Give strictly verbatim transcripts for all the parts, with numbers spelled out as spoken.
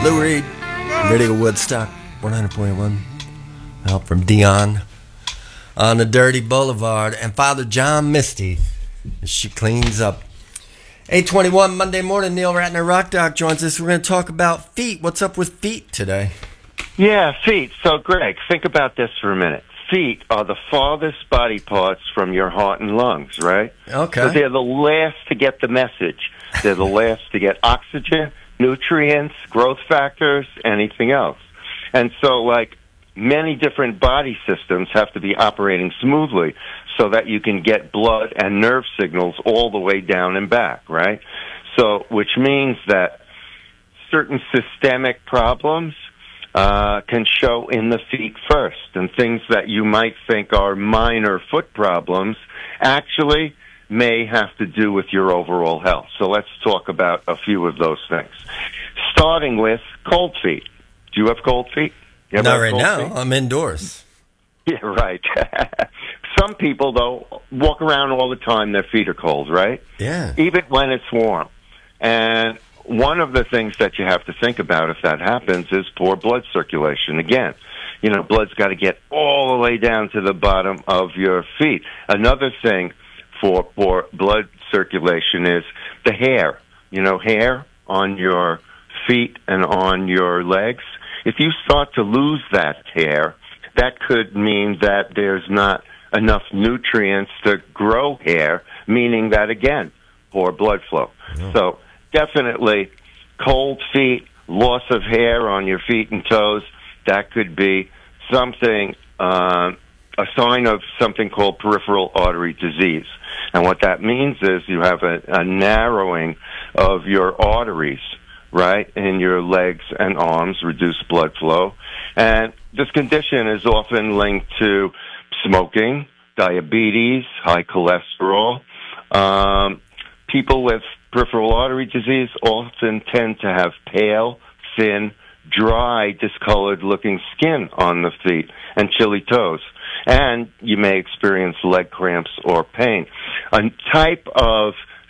Lou Reed, Radio Woodstock, one hundred point one. Help from Dion on the Dirty Boulevard. And Father John Misty as she cleans up. eight twenty-one Monday morning, Neil Ratner, Rock Doc joins us. We're going to talk about feet. What's up with feet today? Yeah, feet. So, Greg, think about this for a minute. Feet are the farthest body parts from your heart and lungs, right? Okay. So they're the last to get the message. They're the last to get oxygen, nutrients, growth factors, anything else. And so, like, many different body systems have to be operating smoothly so that you can get blood and nerve signals all the way down and back, right? So, which means that certain systemic problems uh, can show in the feet first, and things that you might think are minor foot problems actually may have to do with your overall health. So let's talk about a few of those things. Starting with cold feet. Do you have cold feet? You Not right now. Feet? I'm indoors. Yeah, right. Some people, though, walk around all the time, their feet are cold, right? Yeah. Even when it's warm. And one of the things that you have to think about if that happens is poor blood circulation. Again, you know, blood's got to get all the way down to the bottom of your feet. Another thing for poor blood circulation is the hair. You know, hair on your feet and on your legs. If you start to lose that hair, that could mean that there's not enough nutrients to grow hair, meaning that, again, poor blood flow. Yeah. So definitely cold feet, loss of hair on your feet and toes, that could be something, uh, a sign of something called peripheral artery disease. And what that means is you have a, a narrowing of your arteries, right, in your legs and arms, reduced blood flow. And this condition is often linked to smoking, diabetes, high cholesterol. Um, people with peripheral artery disease often tend to have pale, thin, dry, discolored-looking skin on the feet and chilly toes. And you may experience leg cramps or pain. A type of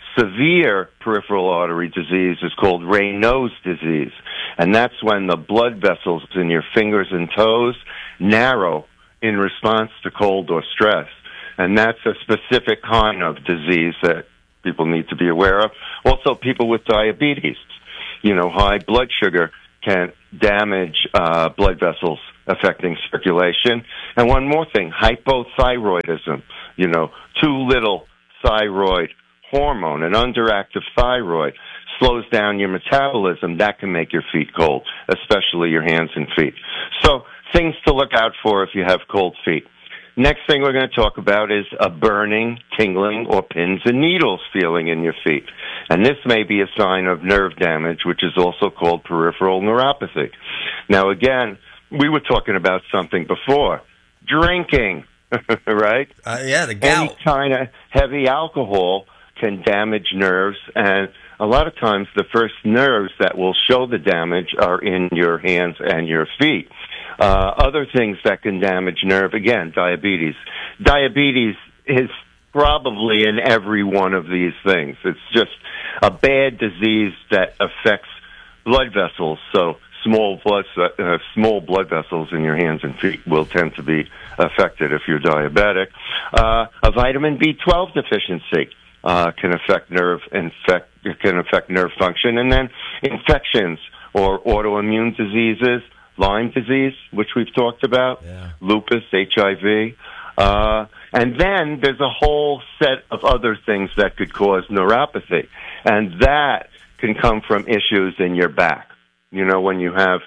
severe peripheral artery disease is called Raynaud's disease, and that's when the blood vessels in your fingers and toes narrow in response to cold or stress. And that's a specific kind of disease that people need to be aware of. Also, people with diabetes, you know, high blood sugar can damage uh, blood vessels affecting circulation. And one more thing, hypothyroidism, you know, too little thyroid hormone, an underactive thyroid, slows down your metabolism. That can make your feet cold, especially your hands and feet. So things to look out for if you have cold feet. Next thing we're going to talk about is a burning, tingling, or pins and needles feeling in your feet. And this may be a sign of nerve damage, which is also called peripheral neuropathy. Now, again, we were talking about something before. Drinking, right? Uh, yeah, the gout. Any kind of heavy alcohol can damage nerves, and a lot of times the first nerves that will show the damage are in your hands and your feet. Uh, other things that can damage nerve, again, diabetes. Diabetes is probably in every one of these things. It's just a bad disease that affects blood vessels, so small blood, uh, small blood vessels in your hands and feet will tend to be affected if you're diabetic. Uh, a vitamin B twelve deficiency Uh, can affect nerve infect can affect nerve function, and then infections or autoimmune diseases, Lyme disease, which we've talked about, yeah. lupus, H I V, uh, and then there's a whole set of other things that could cause neuropathy, and that can come from issues in your back. You know, when you have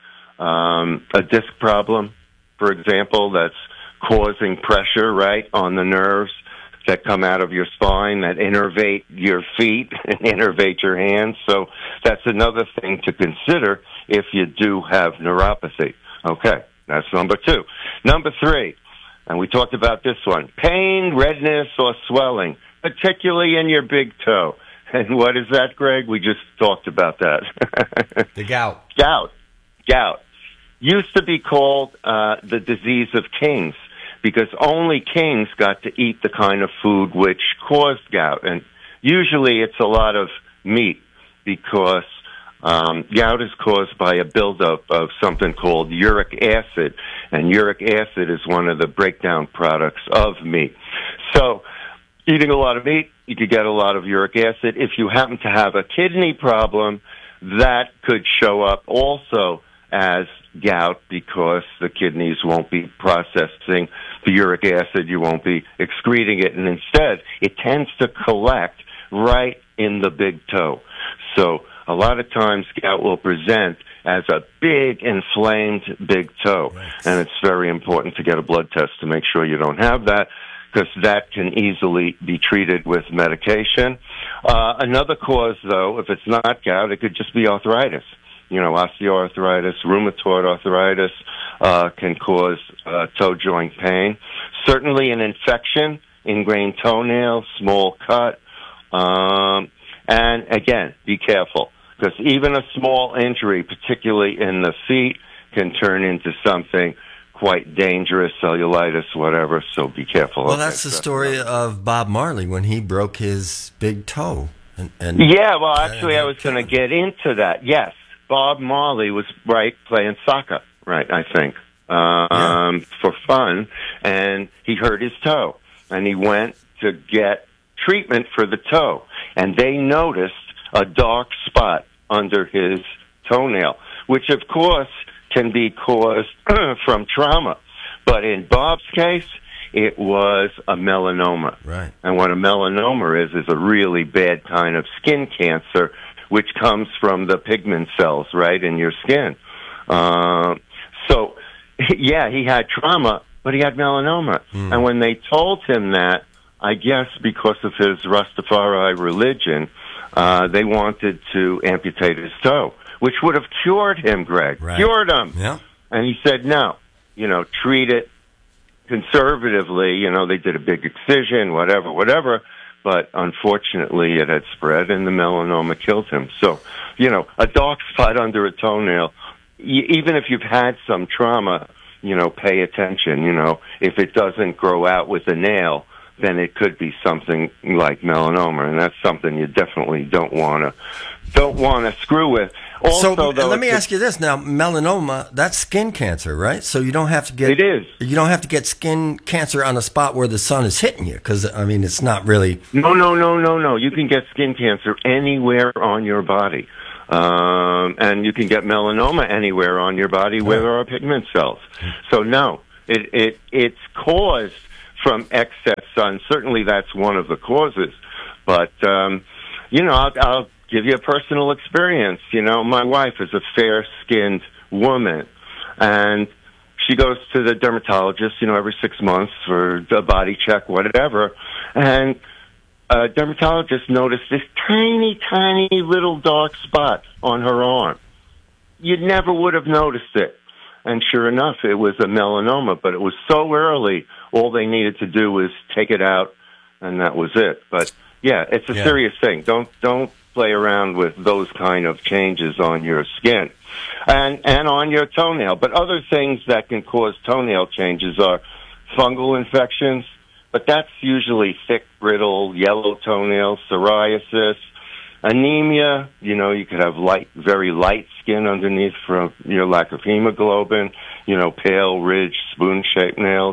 um, a disc problem, for example, that's causing pressure right on the nerves that come out of your spine, that innervate your feet and innervate your hands. So that's another thing to consider if you do have neuropathy. Okay, that's number two. Number three, and we talked about this one, pain, redness, or swelling, particularly in your big toe. And what is that, Greg? We just talked about that. The gout. Gout. Gout. Used to be called uh, the disease of kings, because only kings got to eat the kind of food which caused gout. And usually it's a lot of meat because Um, gout is caused by a buildup of something called uric acid, and uric acid is one of the breakdown products of meat. So, eating a lot of meat, you could get a lot of uric acid. If you happen to have a kidney problem, that could show up also as gout because the kidneys won't be processing the uric acid. You won't be excreting it, and instead, it tends to collect right in the big toe. So, a lot of times, gout will present as a big, inflamed big toe. Right. And it's very important to get a blood test to make sure you don't have that, because that can easily be treated with medication. Uh, another cause, though, if it's not gout, it could just be arthritis. You know, osteoarthritis, rheumatoid arthritis uh, can cause uh, toe joint pain. Certainly an infection, ingrained toenail, small cut. Um, and, again, be careful. Because even a small injury, particularly in the feet, can turn into something quite dangerous, cellulitis, whatever, so be careful. Well, that's the story of Bob Marley when he broke his big toe. And, and yeah, well, actually, I was going to get into that. Yes, Bob Marley was, right, playing soccer, right, I think, um, yeah. for fun, and he hurt his toe, and he went to get treatment for the toe, and they noticed a dark spot under his toenail, which of course can be caused from trauma. But in Bob's case, it was a melanoma. Right. And what a melanoma is, is a really bad kind of skin cancer, which comes from the pigment cells, right, in your skin. Uh, so, yeah, he had trauma, but he had melanoma. Mm. And when they told him that, I guess because of his Rastafari religion, Uh, they wanted to amputate his toe, which would have cured him, Greg. Right. Cured him. Yeah. And he said, no, you know, treat it conservatively. You know, they did a big excision, whatever, whatever. But unfortunately, it had spread, and the melanoma killed him. So, you know, a dark spot under a toenail, y- even if you've had some trauma, you know, pay attention. You know, if it doesn't grow out with a nail, then it could be something like melanoma, and that's something you definitely don't want to don't want to screw with. Also, so though, let me ask you this now: melanoma, that's skin cancer, right? So you don't have to get it is. You don't have to get skin cancer on a spot where the sun is hitting you, because I mean, it's not really. No, no, no, no, no. You can get skin cancer anywhere on your body, um, and you can get melanoma anywhere on your body where there are pigment cells. So no, it it it's caused from excess sun. Certainly that's one of the causes. But, um, you know, I'll, I'll give you a personal experience. You know, my wife is a fair-skinned woman, and she goes to the dermatologist, you know, every six months for the body check, whatever, and a dermatologist noticed this tiny, tiny little dark spot on her arm. You never would have noticed it. And sure enough, it was a melanoma, but it was so early, all they needed to do was take it out, and that was it. But, yeah, it's a yeah. serious thing. Don't don't play around with those kind of changes on your skin and, and on your toenail. But other things that can cause toenail changes are fungal infections, but that's usually thick, brittle, yellow toenails, psoriasis, anemia. You know, you could have light, very light skin underneath from your lack of hemoglobin, you know, pale, ridged, spoon-shaped nails.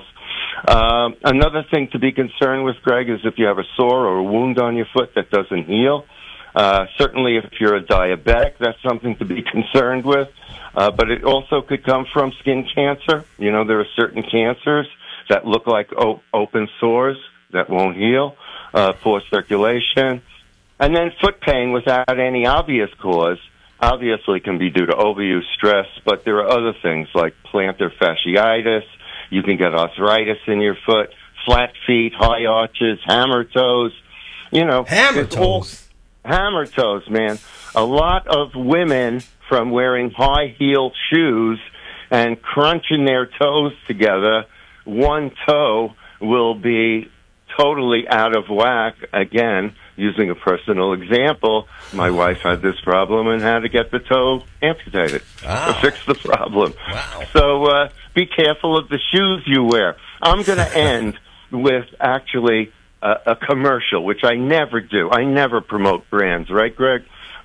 Um, another thing to be concerned with, Greg, is if you have a sore or a wound on your foot that doesn't heal. Uh, certainly if you're a diabetic, that's something to be concerned with. Uh, but it also could come from skin cancer. You know, there are certain cancers that look like o- open sores that won't heal, uh, poor circulation. And then foot pain without any obvious cause obviously can be due to overuse stress, but there are other things like plantar fasciitis. You can get arthritis in your foot, flat feet, high arches, hammer toes. You know, hammer toes. All, hammer toes, man. A lot of women from wearing high-heeled shoes and crunching their toes together, one toe will be totally out of whack. Again, using a personal example, my wife had this problem and had to get the toe amputated wow. to fix the problem. Wow. So uh, be careful of the shoes you wear. I'm going to end with actually a, a commercial, which I never do. I never promote brands, right, Greg? But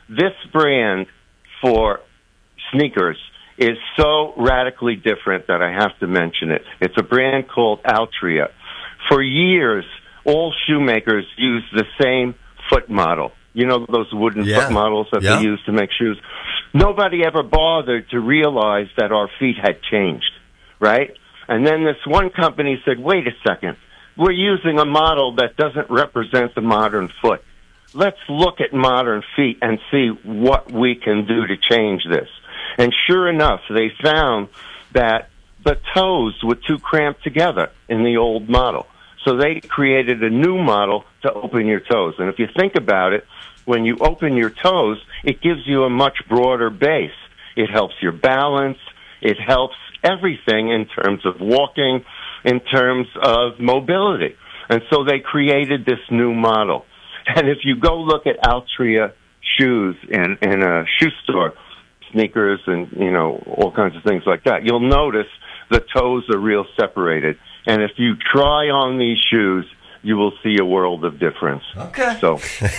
this brand for sneakers is so radically different that I have to mention it. It's a brand called Altria. For years, all shoemakers use the same foot model. You know those wooden yeah. foot models that yeah. they use to make shoes? Nobody ever bothered to realize that our feet had changed, right? And then this one company said, wait a second, we're using a model that doesn't represent the modern foot. Let's look at modern feet and see what we can do to change this. And sure enough, they found that the toes were too cramped together in the old model. So they created a new model to open your toes. And if you think about it, when you open your toes, it gives you a much broader base. It helps your balance. It helps everything in terms of walking, in terms of mobility. And so they created this new model. And if you go look at Altria shoes in, in a shoe store, sneakers and, you know, all kinds of things like that, you'll notice the toes are real separated. And if you try on these shoes, you will see a world of difference. Okay. So,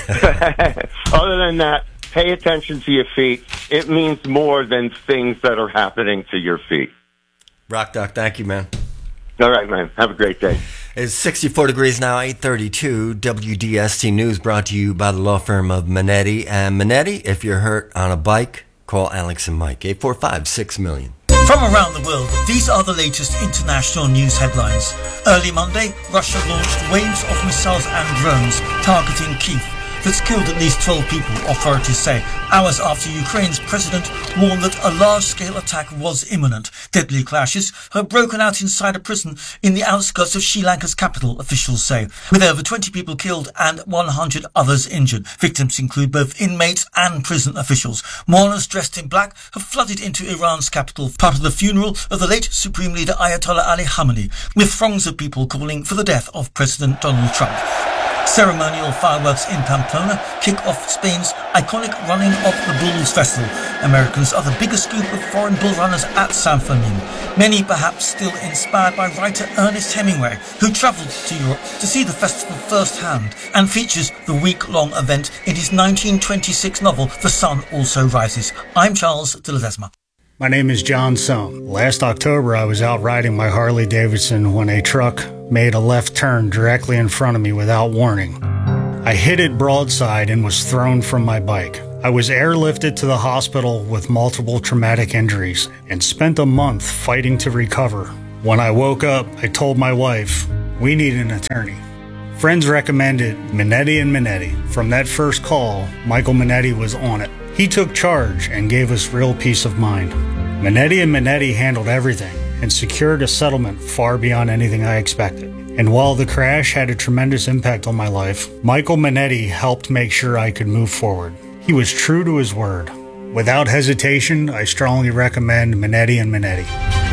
other than that, pay attention to your feet. It means more than things that are happening to your feet. Rock Doc, thank you, man. All right, man. Have a great day. It's sixty-four degrees now, eight thirty-two. W D S T News brought to you by the law firm of Minetti. And Minetti, if you're hurt on a bike, call Alex and Mike, eight four five, six million. From around the world, these are the latest international news headlines. Early Monday, Russia launched waves of missiles and drones targeting Kyiv that's killed at least twelve people, authorities say, hours after Ukraine's president warned that a large-scale attack was imminent. Deadly clashes have broken out inside a prison in the outskirts of Sri Lanka's capital, officials say, with over twenty people killed and one hundred others injured. Victims include both inmates and prison officials. Mourners dressed in black have flooded into Iran's capital, part of the funeral of the late Supreme Leader Ayatollah Ali Khamenei, with throngs of people calling for the death of President Donald Trump. Ceremonial fireworks in Pamplona kick off Spain's iconic Running of the Bulls Festival. Americans are the biggest group of foreign bull runners at San Fermin. Many perhaps still inspired by writer Ernest Hemingway, who travelled to Europe to see the festival firsthand and features the week-long event in his nineteen twenty-six novel The Sun Also Rises. I'm Charles de Ledesma. My name is John Sohn. Last October, I was out riding my Harley Davidson when a truck made a left turn directly in front of me without warning. I hit it broadside and was thrown from my bike. I was airlifted to the hospital with multiple traumatic injuries and spent a month fighting to recover. When I woke up, I told my wife, we need an attorney. Friends recommended Minetti and Minetti. From that first call, Michael Minetti was on it. He took charge and gave us real peace of mind. Minetti and Minetti handled everything and secured a settlement far beyond anything I expected. And while the crash had a tremendous impact on my life, Michael Minetti helped make sure I could move forward. He was true to his word. Without hesitation, I strongly recommend Minetti and Minetti.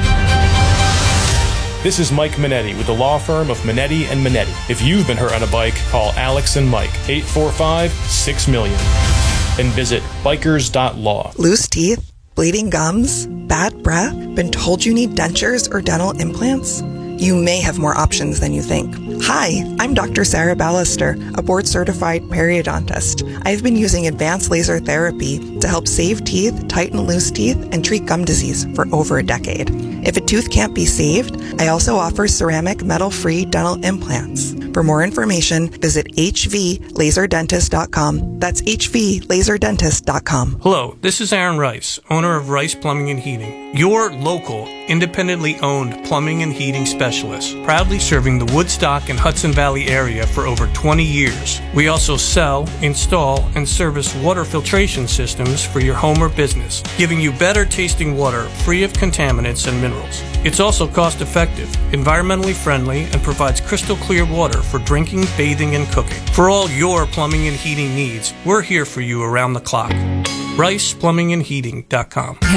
This is Mike Minetti with the law firm of Minetti and Minetti. If you've been hurt on a bike, call Alex and Mike, eight four five, six million. And visit bikers dot law. Loose teeth, bleeding gums, bad breath, been told you need dentures or dental implants? You may have more options than you think. Hi, I'm Doctor Sarah Ballister, a board-certified periodontist. I've been using advanced laser therapy to help save teeth, tighten loose teeth, and treat gum disease for over a decade. If a tooth can't be saved, I also offer ceramic metal-free dental implants. For more information, visit h v laser dentist dot com. That's h v laser dentist dot com. Hello, this is Aaron Rice, owner of Rice Plumbing and Heating, your local, independently owned plumbing and heating specialist, proudly serving the Woodstock and Hudson Valley area for over twenty years. We also sell, install, and service water filtration systems for your home or business, giving you better tasting water free of contaminants and minerals. It's also cost effective, environmentally friendly, and provides crystal clear water for drinking, bathing, and cooking. For all your plumbing and heating needs, we're here for you around the clock. rice plumbing and heating dot com.